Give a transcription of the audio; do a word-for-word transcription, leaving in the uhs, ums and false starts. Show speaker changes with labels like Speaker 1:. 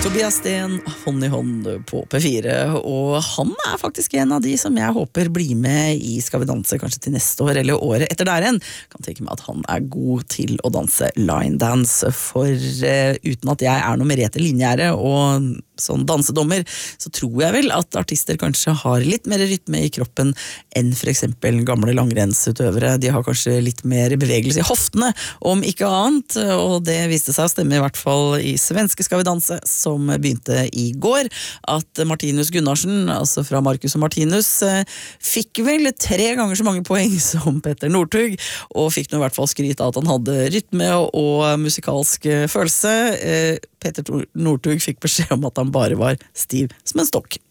Speaker 1: Tobias Sten, hånd i hånd på P fire, og han er faktisk en av de som jeg håper blir med i Skal vi danse kanskje til neste år, eller året etter der igjen. Kan tenke meg at han er god til å danse line dance, for uh, uten at jeg er noe Merete Linjære og sånn dansedommer, så tror jeg vel at artister kanskje har litt mer rytme i kroppen enn for eksempel gamle langrennsutøvere. De har kanskje litt mer bevegelse i hoftene, om ikke annet, og det viste seg å stemme i hvert fall i svenske Skal vi danse, som begynte i går, at Martinus Gunnarsen, altså fra Marcus og Martinus, fikk vel tre ganger så mange poeng som Petter Northug, og fikk nå i hvert fall skryt av at han hadde rytme og musikalsk følelse. Petter Northug fikk beskjed om at han bare var stiv som en stokk.